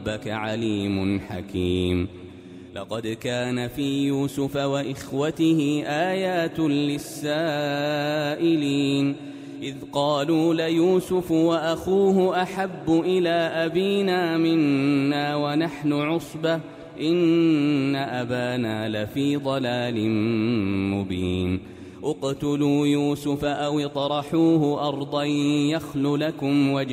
ربك عليم حكيم. لقد كان في يوسف وإخوته آيات للسائلين إذ قالوا ليوسف وأخوه أحب إلى أبينا منا ونحن عصبة إن أبانا لفي ضلال مبين. اقتلوا يوسف أو اطرحوه أرضا يخل لكم وجه